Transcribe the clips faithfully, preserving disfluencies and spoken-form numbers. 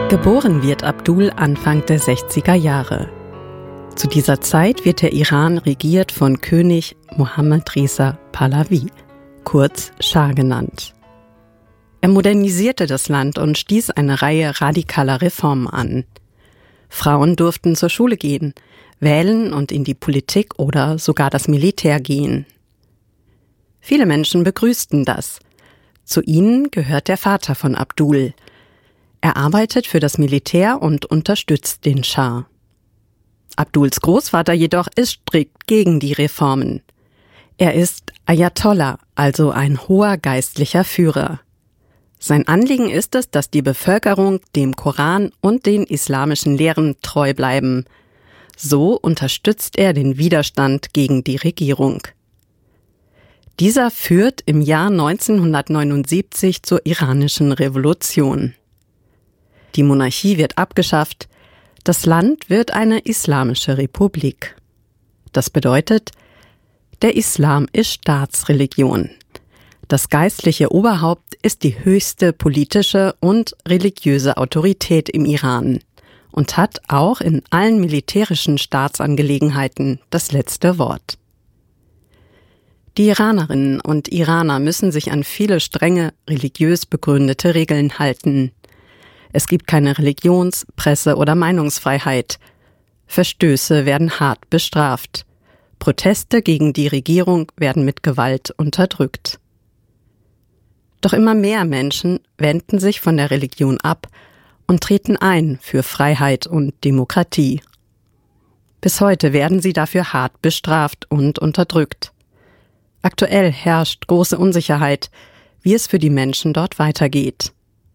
Geboren wird Abdul Anfang der sechziger Jahre. Zu dieser Zeit wird der Iran regiert von König Mohammad Reza Pahlavi, kurz Schah genannt. Er modernisierte das Land und stieß eine Reihe radikaler Reformen an. Frauen durften zur Schule gehen, wählen und in die Politik oder sogar das Militär gehen. Viele Menschen begrüßten das. Zu ihnen gehört der Vater von Abdul. Er arbeitet für das Militär und unterstützt den Schah. Abduls Großvater jedoch ist strikt gegen die Reformen. Er ist Ayatollah, also ein hoher geistlicher Führer. Sein Anliegen ist es, dass die Bevölkerung dem Koran und den islamischen Lehren treu bleiben. So unterstützt er den Widerstand gegen die Regierung. Dieser führt im Jahr neunzehnhundertneunundsiebzig zur iranischen Revolution. Die Monarchie wird abgeschafft, das Land wird eine islamische Republik. Das bedeutet, der Islam ist Staatsreligion. Das geistliche Oberhaupt ist die höchste politische und religiöse Autorität im Iran und hat auch in allen militärischen Staatsangelegenheiten das letzte Wort. Die Iranerinnen und Iraner müssen sich an viele strenge, religiös begründete Regeln halten. Es gibt keine Religions-, Presse- oder Meinungsfreiheit. Verstöße werden hart bestraft. Proteste gegen die Regierung werden mit Gewalt unterdrückt. Doch immer mehr Menschen wenden sich von der Religion ab und treten ein für Freiheit und Demokratie. Bis heute werden sie dafür hart bestraft und unterdrückt. Aktuell herrscht große Unsicherheit, wie es für die Menschen dort weitergeht.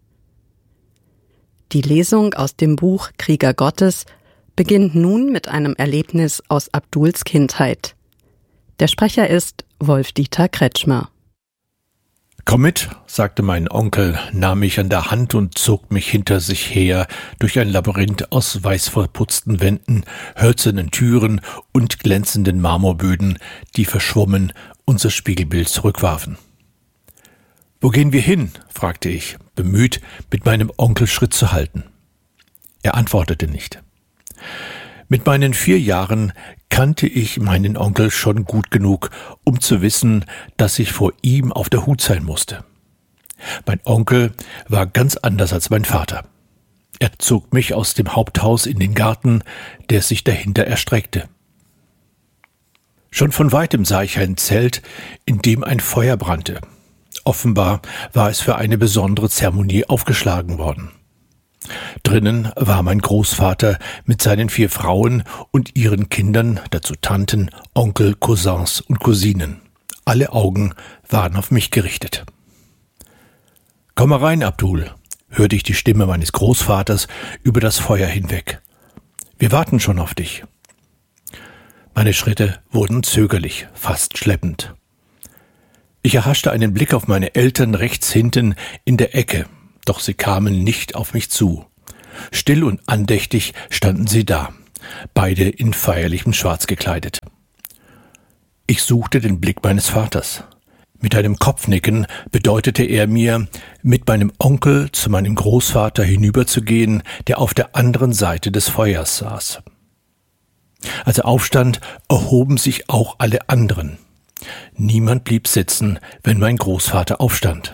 Die Lesung aus dem Buch Krieger Gottes beginnt nun mit einem Erlebnis aus Abduls Kindheit. Der Sprecher ist Wolf-Dieter Kretschmer. »Komm mit«, sagte mein Onkel, nahm mich an der Hand und zog mich hinter sich her durch ein Labyrinth aus weiß verputzten Wänden, hölzernen Türen und glänzenden Marmorböden, die verschwommen unser Spiegelbild zurückwarfen. »Wo gehen wir hin?«, fragte ich, bemüht, mit meinem Onkel Schritt zu halten. Er antwortete nicht. Mit meinen vier Jahren kannte ich meinen Onkel schon gut genug, um zu wissen, dass ich vor ihm auf der Hut sein musste. Mein Onkel war ganz anders als mein Vater. Er zog mich aus dem Haupthaus in den Garten, der sich dahinter erstreckte. Schon von weitem sah ich ein Zelt, in dem ein Feuer brannte. Offenbar war es für eine besondere Zeremonie aufgeschlagen worden. Drinnen war mein Großvater mit seinen vier Frauen und ihren Kindern, dazu Tanten, Onkel, Cousins und Cousinen. Alle Augen waren auf mich gerichtet. »Komm mal rein, Abdul«, hörte ich die Stimme meines Großvaters über das Feuer hinweg. »Wir warten schon auf dich.« Meine Schritte wurden zögerlich, fast schleppend. Ich erhaschte einen Blick auf meine Eltern rechts hinten in der Ecke, doch sie kamen nicht auf mich zu. Still und andächtig standen sie da, beide in feierlichem Schwarz gekleidet. Ich suchte den Blick meines Vaters. Mit einem Kopfnicken bedeutete er mir, mit meinem Onkel zu meinem Großvater hinüberzugehen, der auf der anderen Seite des Feuers saß. Als er aufstand, erhoben sich auch alle anderen. Niemand blieb sitzen, wenn mein Großvater aufstand.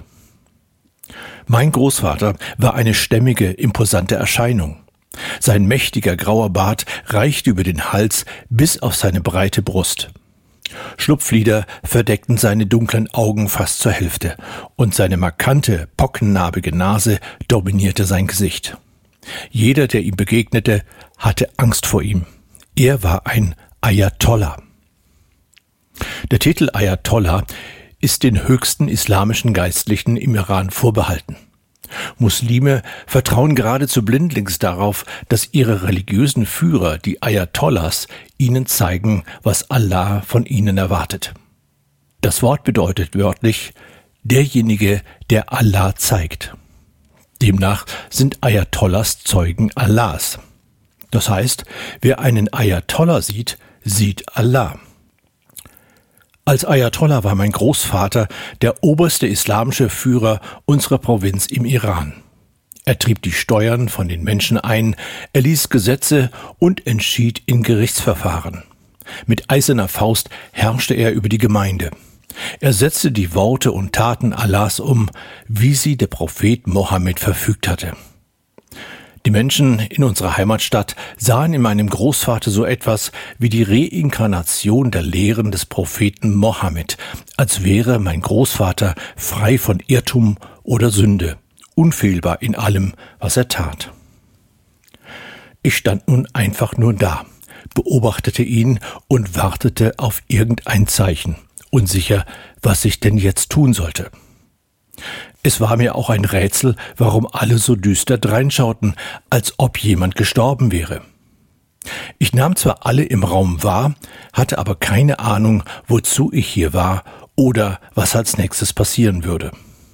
Mein Großvater war eine stämmige, imposante Erscheinung. Sein mächtiger grauer Bart reichte über den Hals bis auf seine breite Brust. Schlupflider verdeckten seine dunklen Augen fast zur Hälfte, und seine markante, pockennarbige Nase dominierte sein Gesicht. Jeder, der ihm begegnete, hatte Angst vor ihm. Er war ein Ayatollah. Der Titel Ayatollah ist den höchsten islamischen Geistlichen im Iran vorbehalten. Muslime vertrauen geradezu blindlings darauf, dass ihre religiösen Führer, die Ayatollahs, ihnen zeigen, was Allah von ihnen erwartet. Das Wort bedeutet wörtlich derjenige, der Allah zeigt. Demnach sind Ayatollahs Zeugen Allahs. Das heißt, wer einen Ayatollah sieht, sieht Allah. Als Ayatollah war mein Großvater der oberste islamische Führer unserer Provinz im Iran. Er trieb die Steuern von den Menschen ein, er ließ Gesetze und entschied in Gerichtsverfahren. Mit eiserner Faust herrschte er über die Gemeinde. Er setzte die Worte und Taten Allahs um, wie sie der Prophet Mohammed verfügt hatte. Die Menschen in unserer Heimatstadt sahen in meinem Großvater so etwas wie die Reinkarnation der Lehren des Propheten Mohammed, als wäre mein Großvater frei von Irrtum oder Sünde, unfehlbar in allem, was er tat. Ich stand nun einfach nur da, beobachtete ihn und wartete auf irgendein Zeichen, unsicher, was ich denn jetzt tun sollte. Es war mir auch ein Rätsel, warum alle so düster dreinschauten, als ob jemand gestorben wäre. Ich nahm zwar alle im Raum wahr, hatte aber keine Ahnung, wozu ich hier war oder was als nächstes passieren würde.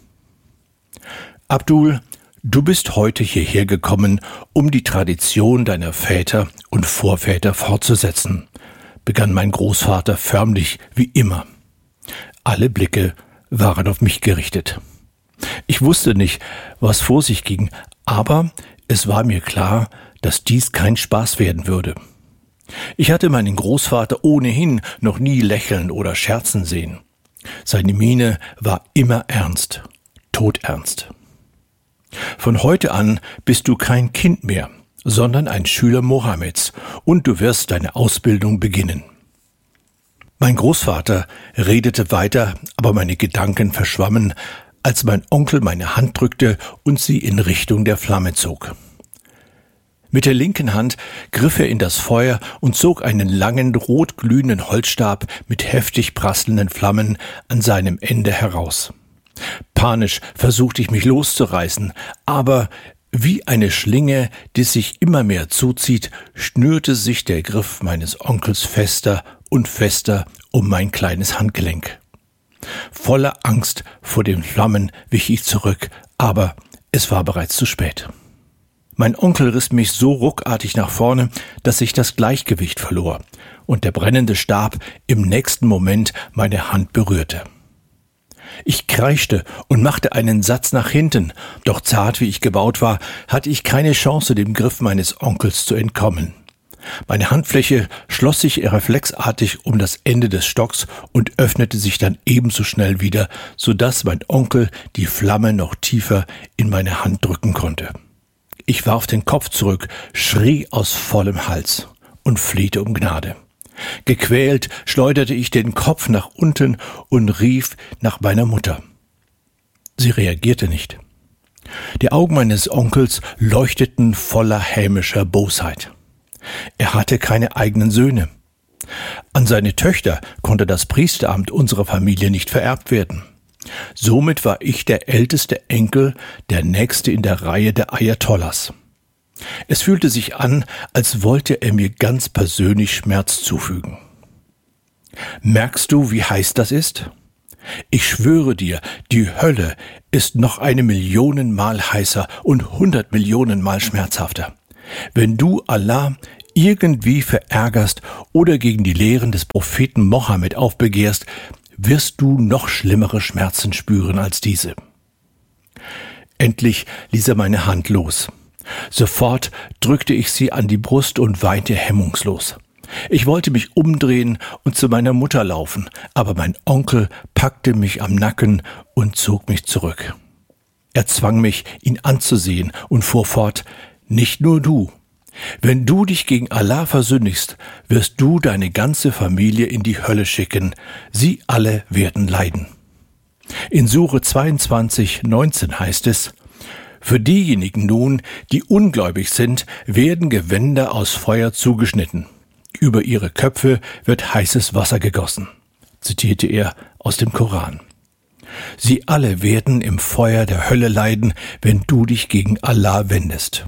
Abdul, du bist heute hierher gekommen, um die Tradition deiner Väter und Vorväter fortzusetzen, begann mein Großvater förmlich wie immer. Alle Blicke waren auf mich gerichtet. Ich wusste nicht, was vor sich ging, aber es war mir klar, dass dies kein Spaß werden würde. Ich hatte meinen Großvater ohnehin noch nie lächeln oder scherzen sehen. Seine Miene war immer ernst, todernst. Von heute an bist du kein Kind mehr, sondern ein Schüler Mohammeds, und du wirst deine Ausbildung beginnen. Mein Großvater redete weiter, aber meine Gedanken verschwammen, als mein Onkel meine Hand drückte und sie in Richtung der Flamme zog. Mit der linken Hand griff er in das Feuer und zog einen langen, rotglühenden Holzstab mit heftig prasselnden Flammen an seinem Ende heraus. Panisch versuchte ich mich loszureißen, aber wie eine Schlinge, die sich immer mehr zuzieht, schnürte sich der Griff meines Onkels fester und fester um mein kleines Handgelenk. Voller Angst vor den Flammen wich ich zurück, aber es war bereits zu spät. Mein Onkel riss mich so ruckartig nach vorne, dass ich das Gleichgewicht verlor und der brennende Stab im nächsten Moment meine Hand berührte. Ich kreischte und machte einen Satz nach hinten, doch zart wie ich gebaut war, hatte ich keine Chance, dem Griff meines Onkels zu entkommen. Meine Handfläche schloss sich reflexartig um das Ende des Stocks und öffnete sich dann ebenso schnell wieder, so dass mein Onkel die Flamme noch tiefer in meine Hand drücken konnte. Ich warf den Kopf zurück, schrie aus vollem Hals und flehte um Gnade. Gequält schleuderte ich den Kopf nach unten und rief nach meiner Mutter. Sie reagierte nicht. Die Augen meines Onkels leuchteten voller hämischer Bosheit. Er hatte keine eigenen Söhne. An seine Töchter konnte das Priesteramt unserer Familie nicht vererbt werden. Somit war ich der älteste Enkel, der nächste in der Reihe der Ayatollahs. Es fühlte sich an, als wollte er mir ganz persönlich Schmerz zufügen. Merkst du, wie heiß das ist? Ich schwöre dir, die Hölle ist noch eine Million Mal heißer und hundert Millionen Mal schmerzhafter. Wenn du Allah irgendwie verärgerst oder gegen die Lehren des Propheten Mohammed aufbegehrst, wirst du noch schlimmere Schmerzen spüren als diese. Endlich ließ er meine Hand los. Sofort drückte ich sie an die Brust und weinte hemmungslos. Ich wollte mich umdrehen und zu meiner Mutter laufen, aber mein Onkel packte mich am Nacken und zog mich zurück. Er zwang mich, ihn anzusehen und fuhr fort: Nicht nur du. Wenn du dich gegen Allah versündigst, wirst du deine ganze Familie in die Hölle schicken. Sie alle werden leiden. In Sure zweiundzwanzig, neunzehn heißt es: Für diejenigen nun, die ungläubig sind, werden Gewänder aus Feuer zugeschnitten. Über ihre Köpfe wird heißes Wasser gegossen, zitierte er aus dem Koran. Sie alle werden im Feuer der Hölle leiden, wenn du dich gegen Allah wendest.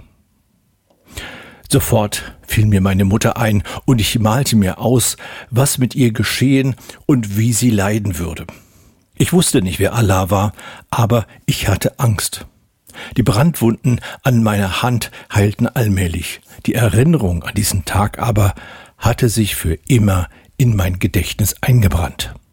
Sofort fiel mir meine Mutter ein und ich malte mir aus, was mit ihr geschehen und wie sie leiden würde. Ich wusste nicht, wer Allah war, aber ich hatte Angst. Die Brandwunden an meiner Hand heilten allmählich. Die Erinnerung an diesen Tag aber hatte sich für immer in mein Gedächtnis eingebrannt.